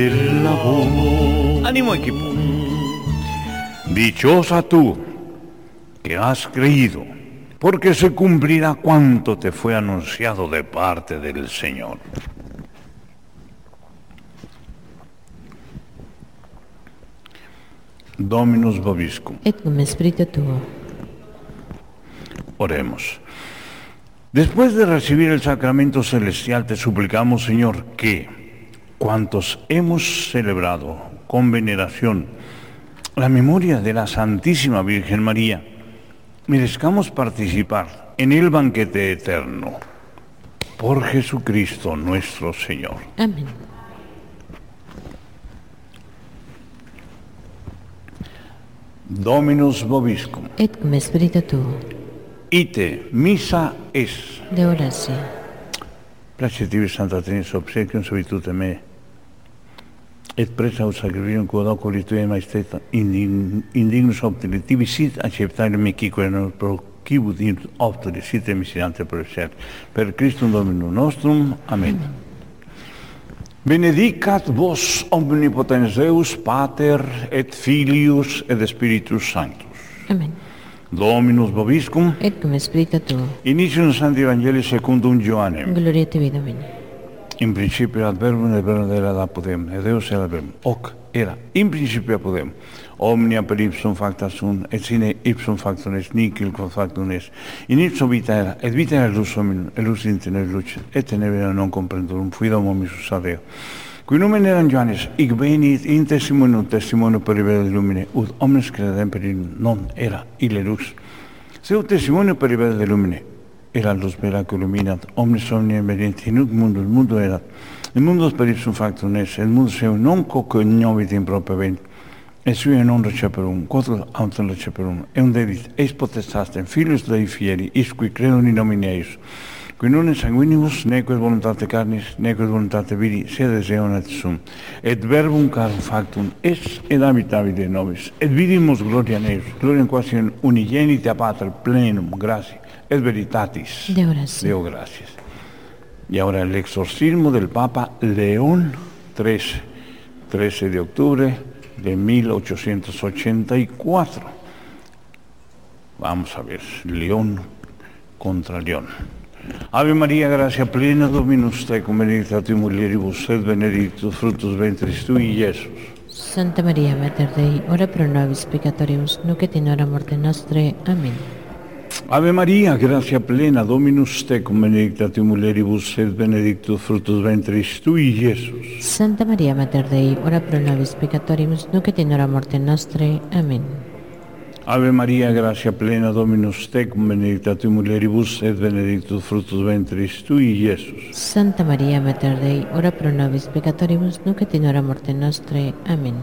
Ánimo, equipo. Dichosa tú que has creído, porque se cumplirá cuanto te fue anunciado de parte del Señor. Dominus vobiscum. Et cum spiritu tuo. Oremos. Después de recibir el sacramento celestial, te suplicamos, Señor, que cuantos hemos celebrado con veneración la memoria de la Santísima Virgen María, merezcamos participar en el banquete eterno. Por Jesucristo nuestro Señor. Amén. Dominus vobiscum. Et cum spiritu tuo. Ite missa es. De oratie. Placetivi Santa Trinis obsequium subitute me. Et presa ut sacrificium quod oculi tuae maesteta indignus optilitivi sit acceptare mecique non procibut in optili sit emissionante per ser. Per Christum Dominum nostrum. Amen. Benedicat vos omnipotens Deus, Pater et Filius et Spiritus Sanctus. Amen. Dominus vobiscum. Et cum spiritu tuo. Initium Sancti Evangelii secundum Ioannem. Gloria tibi, Domine. In principio ad verbum, et verbum erat apudem, et Deus erat verbum. Hoc era in principio apudem. Omnia per ipsum facta sunt, et sine ipsum factum est, nihil quod factum est. In ipsum vita era, et vita era lux hominum, et lux in tenebris luce, et tenebria non comprendurum, fidum homisus ad Deo. Qui numen eram Ioannes, hic venit in testimonio per rivela lumine, ut omnes credem per illum, non era ille lux. Seu testimonio per rivela lumine, era luz vera que illuminat omnes omnia medienti in ut mundo erat. Il mundo per ipsum factum est, et mundo seu non cognovit in propria vent, et sui non receperum, quod autem receperum, eum dedit, eis potestatem, filius Dei fieri, isqui credum in nomine eius, qui non in sanguinibus, neque voluntate carnis, neque voluntate viri, sed eseonat sum, et verbum carum factum est, et habitabit in nobis, et vidimus gloria eius, gloria quasi in unigenita Pater plenum gratia, et veritatis. De oratie. Deo gracias. Y ahora el exorcismo del Papa León XIII, 13 de octubre de 1884. Vamos a ver, León contra León. Ave María, gracia plena, Dominus tecum, benedicta tu mulieribus, et benedictus fructus ventris tui, Iesus. Santa Maria, Mater Dei, ora pro nobis peccatoribus, nunc et in hora morte nostre. Amen. Ave María, gracia plena, Dominus tecum, benedicta tu mulieribus, et benedictus fructus ventris tui, Iesus. Santa Maria, Mater Dei, ora pro nobis peccatoribus, nunc et in hora morte nostre. Amen. Ave María, gracia plena, Dominus tecum, benedicta tu mulieribus, et benedictus fructus ventris tui, Iesus. Santa Maria, Mater Dei, ora pro nobis peccatoribus, nunc et in hora morte nostre. Amen.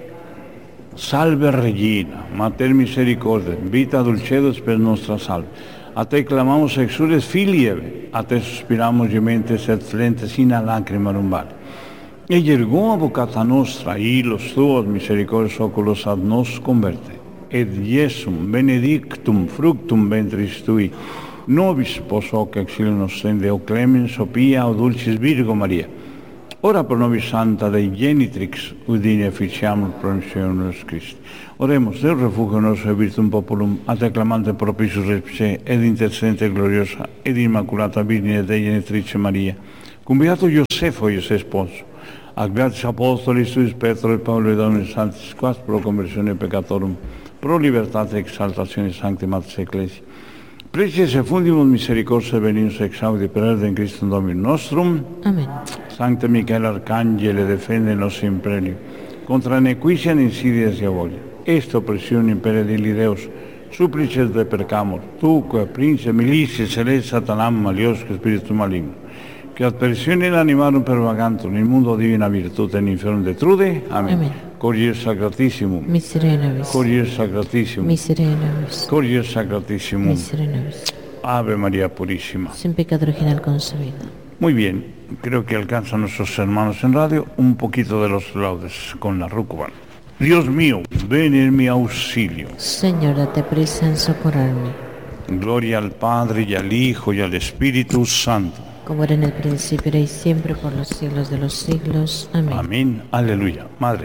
Salve Regina, Mater misericordiae, vita dulcedos per nostra salve. A te clamamos exules filieve, a te suspiramos gementes et flentes in lacrimarum vale. Ella ergo avocata nostra, illos tuos misericordios oculos ad nos converte. Et Iesum benedictum fructum ventris tui, nobis pos hoc exilio nostrum Deo clemens, o pia, o dulcis Virgo Maria. Ora pro nobis Santa Dei Genitrix, udine officiamur promissionis Christi. Oremus, Deus refugio nostro e virtum populum, a te clamante propitius Repse, ed intercedente gloriosa, ed immaculata Virgine Dei Genitrice Maria, cum beato Iosefo, Ios esposo, ac gratis apostolis tuis Petro et Paulo et Dominus Sanctis, quas pro conversione peccatorum, pro libertate et exaltatione sancti Mater Ecclesiae, preces et fundimus misericordiae venimus exaudi per erdem Christum Dominum nostrum. Amen. Sancte Michael Arcangele, defende nos imperio, contra nequitia et insidias diaboli. Est oppression impere dilli Deus, supplices de percamur, tuque, prince, milicia, celeste, satanam, maliosque, spiritus maligno, que ad persione animarum pervagantur, in mundo divina virtute in infernum detrude. Amen. Amen. Corier sacratissimum. Miserere nobis. Corier sacratissimum. Miserere nobis. Corier sacratissimum. Miserere nobis. Ave María Purísima. Sin pecado original concebida. Muy bien, creo que alcanzan a nuestros hermanos en radio un poquito de los laudes con la rúcula. Dios mío, ven en mi auxilio. Señor, date prisa en socorrerme. Gloria al Padre, y al Hijo, y al Espíritu Santo. como era en el principio, ahora y siempre, por los siglos de los siglos. Amén. Amén. Aleluya. Madre.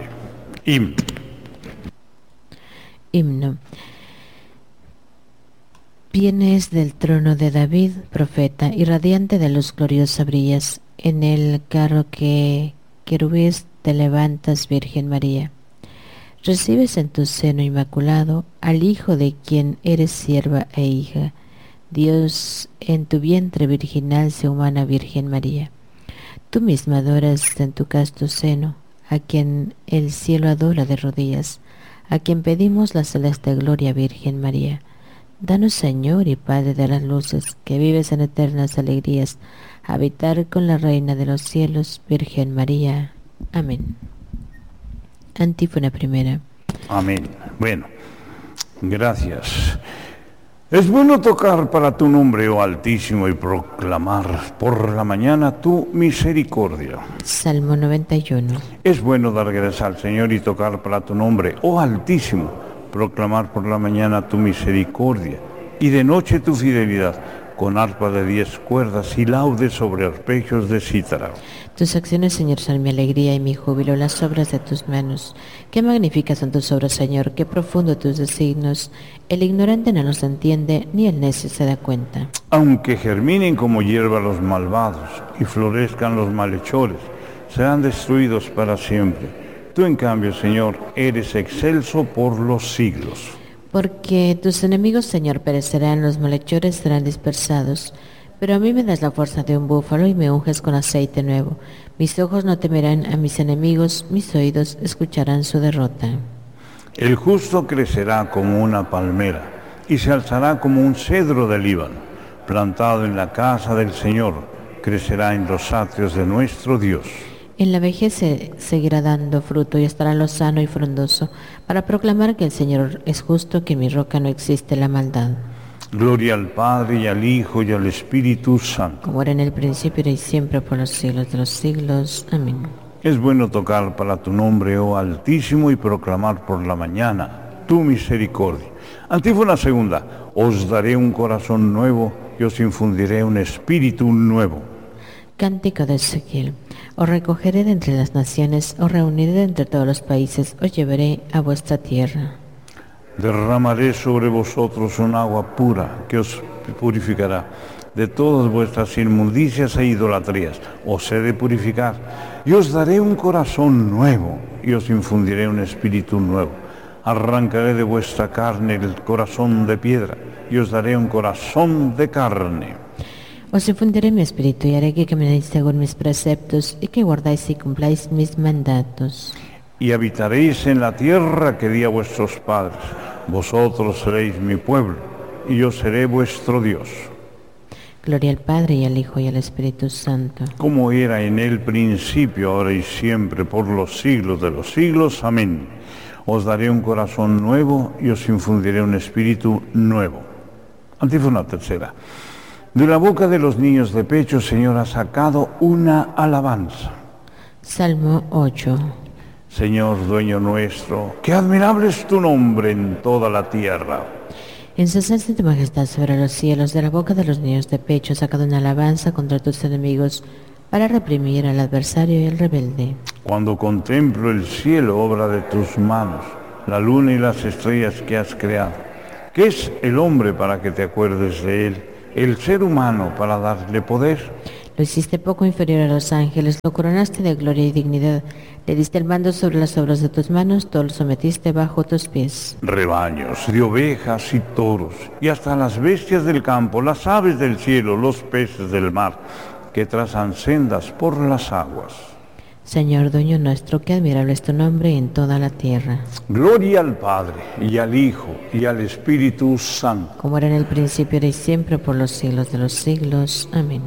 Himno. Vienes del trono de David, profeta, y radiante de luz gloriosa brillas. En el carro que querubíes te levantas, Virgen María. Recibes en tu seno inmaculado al Hijo de quien eres sierva e hija. Dios en tu vientre virginal se humana, Virgen María. Tú misma adoras en tu casto seno, a quien el cielo adora de rodillas, a quien pedimos la celeste gloria, Virgen María. Danos, Señor y Padre de las luces, que vives en eternas alegrías, habitar con la Reina de los cielos, Virgen María. Amén. Antífona primera. Amén. Bueno, gracias. Es bueno tocar para tu nombre, oh Altísimo, y proclamar por la mañana tu misericordia. Salmo 91. Es bueno dar gracias al Señor y tocar para tu nombre, oh Altísimo, proclamar por la mañana tu misericordia y de noche tu fidelidad, con arpa de 10 cuerdas y laudes sobre arpegios de cítara. Tus acciones, Señor, son mi alegría y mi júbilo, las obras de tus manos. Qué magníficas son tus obras, Señor, qué profundo tus designios. El ignorante no los entiende, ni el necio se da cuenta. Aunque germinen como hierba los malvados y florezcan los malhechores, serán destruidos para siempre. Tú, en cambio, Señor, eres excelso por los siglos. Porque tus enemigos, Señor, perecerán, los malhechores serán dispersados. Pero a mí me das la fuerza de un búfalo y me unges con aceite nuevo. Mis ojos no temerán a mis enemigos, mis oídos escucharán su derrota. El justo crecerá como una palmera y se alzará como un cedro del Líbano, plantado en la casa del Señor, crecerá en los atrios de nuestro Dios. En la vejez se seguirá dando fruto y estará lozano y frondoso, para proclamar que el Señor es justo, que en mi roca no existe la maldad. Gloria al Padre, y al Hijo, y al Espíritu Santo. Como era en el principio, ahora y siempre, por los siglos de los siglos. Amén. Es bueno tocar para tu nombre, oh Altísimo, y proclamar por la mañana tu misericordia. Antífona segunda. Os daré un corazón nuevo, y os infundiré un espíritu nuevo. Cántico de Ezequiel. Os recogeré de entre las naciones, os reuniré de entre todos los países, os llevaré a vuestra tierra. Derramaré sobre vosotros un agua pura que os purificará de todas vuestras inmundicias e idolatrías. Os he de purificar y os daré un corazón nuevo y os infundiré un espíritu nuevo. Arrancaré de vuestra carne el corazón de piedra y os daré un corazón de carne. Os infundiré mi espíritu y haré que caminéis según mis preceptos y que guardáis y cumpláis mis mandatos. Y habitaréis en la tierra que di a vuestros padres. Vosotros seréis mi pueblo, y yo seré vuestro Dios. Gloria al Padre, y al Hijo, y al Espíritu Santo. Como era en el principio, ahora y siempre, por los siglos de los siglos. Amén. Os daré un corazón nuevo, y os infundiré un espíritu nuevo. Antífona tercera. De la boca de los niños de pecho, Señor, ha sacado una alabanza. Salmo 8. Señor, dueño nuestro, qué admirable es tu nombre en toda la tierra. Ensalzaste tu majestad sobre los cielos, de la boca de los niños de pecho has sacado una alabanza contra tus enemigos, para reprimir al adversario y al rebelde. Cuando contemplo el cielo, obra de tus manos, la luna y las estrellas que has creado, ¿qué es el hombre para que te acuerdes de él? El ser humano para darle poder. Lo hiciste poco inferior a los ángeles, lo coronaste de gloria y dignidad. Le diste el mando sobre las obras de tus manos, todo lo sometiste bajo tus pies. Rebaños de ovejas y toros, y hasta las bestias del campo, las aves del cielo, los peces del mar, que trazan sendas por las aguas. Señor, dueño nuestro, qué admirable es tu nombre en toda la tierra. Gloria al Padre, y al Hijo, y al Espíritu Santo. Como era en el principio, ahora y siempre, por los siglos de los siglos. Amén.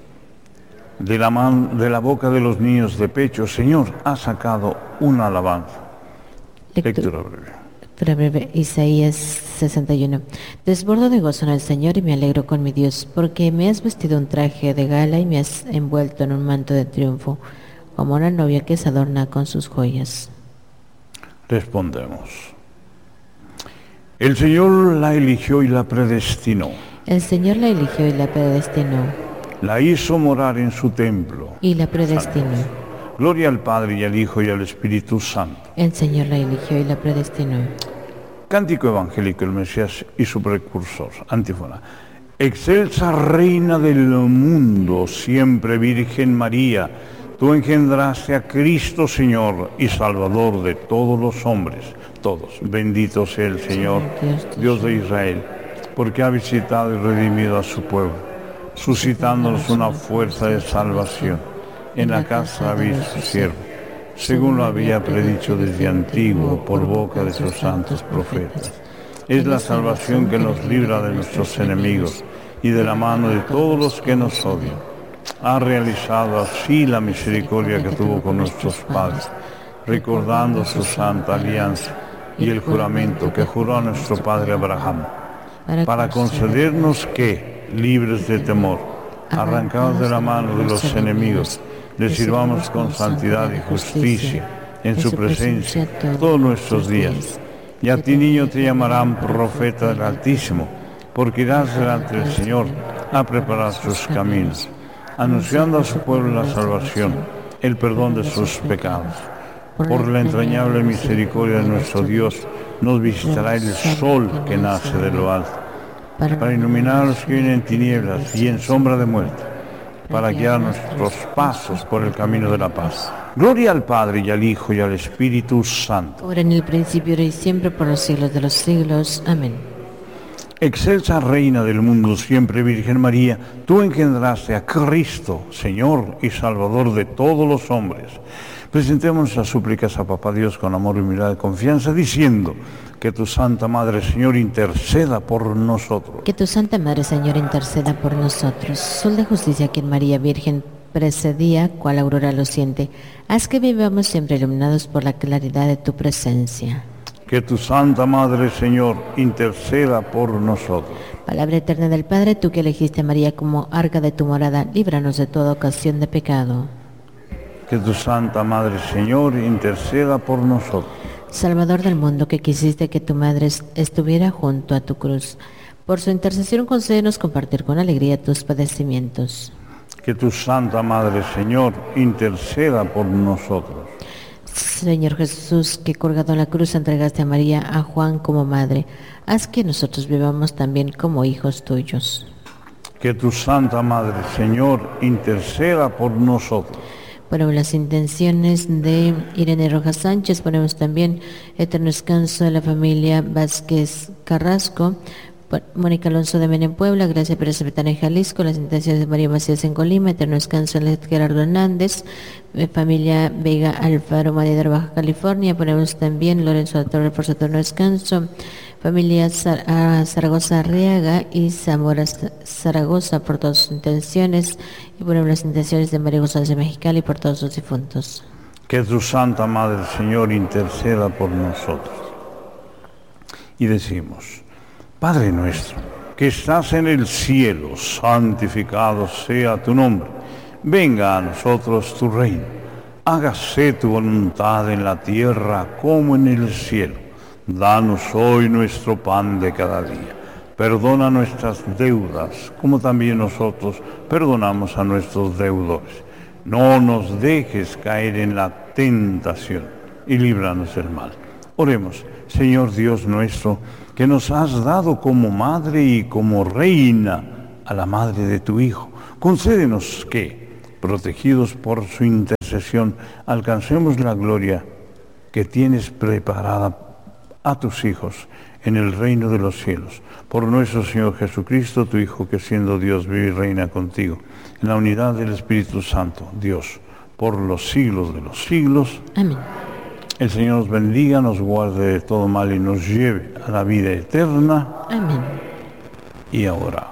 De la boca de los niños de pecho, Señor, ha sacado una alabanza. Lectura breve. Lectura breve, Isaías 61. Desbordo de gozo en el Señor y me alegro con mi Dios, porque me has vestido un traje de gala y me has envuelto en un manto de triunfo, como una novia que se adorna con sus joyas. Respondemos. El Señor la eligió y la predestinó. El Señor la eligió y la predestinó. la hizo morar en su templo. y la predestinó. Gloria al Padre y al Hijo y al Espíritu Santo. El Señor la eligió y la predestinó. Cántico evangélico, el Mesías y su precursor. Antífona. Excelsa Reina del mundo, siempre Virgen María, tú engendraste a Cristo Señor y Salvador de todos los hombres. Todos. Bendito sea el Señor, Dios de Israel, porque ha visitado y redimido a su pueblo, suscitándonos una fuerza de salvación en la casa de David su siervo, según lo había predicho desde antiguo por boca de sus santos profetas. Es la salvación que nos libra de nuestros enemigos y de la mano de todos los que nos odian. Ha realizado así la misericordia que tuvo con nuestros padres, recordando su santa alianza y el juramento que juró a nuestro padre Abraham, para concedernos que, libres de temor, arrancados de la mano de los enemigos, le sirvamos con santidad y justicia en su presencia todos nuestros días. Y a ti, niño, te llamarán profeta del Altísimo, porque irás delante del Señor a preparar sus caminos, anunciando a su pueblo la salvación, el perdón de sus pecados. Por la entrañable misericordia de nuestro Dios, nos visitará el sol que nace de lo alto, para iluminar a los que viven en tinieblas y en sombra de muerte, para guiar nuestros pasos por el camino de la paz. Gloria al Padre y al Hijo y al Espíritu Santo. Ahora en el principio, ahora y siempre, por los siglos de los siglos. Amén. Excelsa Reina del mundo, siempre Virgen María, tú engendraste a Cristo, Señor y Salvador de todos los hombres. Presentemos nuestras súplicas a Papá Dios con amor, humildad y confianza, diciendo que tu Santa Madre, Señor, interceda por nosotros. Que tu Santa Madre, Señor, interceda por nosotros. Sol de justicia, quien María Virgen precedía, cual aurora luciente, haz que vivamos siempre iluminados por la claridad de tu presencia. Que tu Santa Madre, Señor, interceda por nosotros. Palabra eterna del Padre, tú que elegiste a María como arca de tu morada, líbranos de toda ocasión de pecado. Que tu Santa Madre, Señor, interceda por nosotros. Salvador del mundo, que quisiste que tu Madre estuviera junto a tu cruz, por su intercesión concédenos compartir con alegría tus padecimientos. Que tu Santa Madre, Señor, interceda por nosotros. Señor Jesús, que colgado en la cruz entregaste a María, a Juan como madre, haz que nosotros vivamos también como hijos tuyos. Que tu Santa Madre, Señor, interceda por nosotros. Ponemos las intenciones de Irene Rojas Sánchez, ponemos también eterno descanso de la familia Vázquez Carrasco, Mónica Alonso de Mena en Puebla, Gracia Pérez Betana en Jalisco, las intenciones de María Macías en Colima, eterno descanso de Gerardo Hernández, familia Vega Alfaro Madero, Baja California, ponemos también Lorenzo de Torre por su eterno descanso, familia Zaragoza Arriaga y Zamora Zaragoza por todas sus intenciones, y ponemos las intenciones de María González de Mexicali por todos sus difuntos. Que tu Santa Madre, Señor, interceda por nosotros. Y decimos: Padre nuestro, que estás en el cielo, santificado sea tu nombre. Venga a nosotros tu reino. Hágase tu voluntad en la tierra como en el cielo. Danos hoy nuestro pan de cada día. Perdona nuestras deudas, como también nosotros perdonamos a nuestros deudores. No nos dejes caer en la tentación y líbranos del mal. Oremos. Señor Dios nuestro, que nos has dado como madre y como reina a la madre de tu Hijo, concédenos que, protegidos por su intercesión, alcancemos la gloria que tienes preparada a tus hijos en el reino de los cielos. Por nuestro Señor Jesucristo, tu Hijo, que siendo Dios vive y reina contigo, en la unidad del Espíritu Santo, Dios, por los siglos de los siglos. Amén. El Señor nos bendiga, nos guarde de todo mal y nos lleve a la vida eterna. Amén. Y ahora,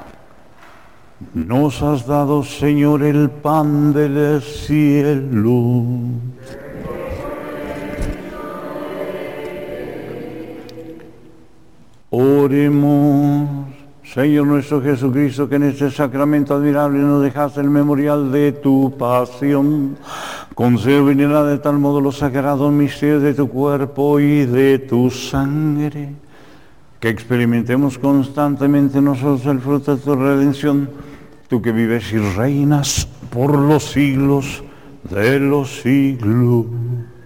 nos has dado, Señor, el pan del cielo. Oremos. Señor nuestro Jesucristo, que en este sacramento admirable nos dejaste el memorial de tu pasión, concede venir de tal modo los sagrados misterios de tu cuerpo y de tu sangre, que experimentemos constantemente nosotros el fruto de tu redención, tú que vives y reinas por los siglos de los siglos.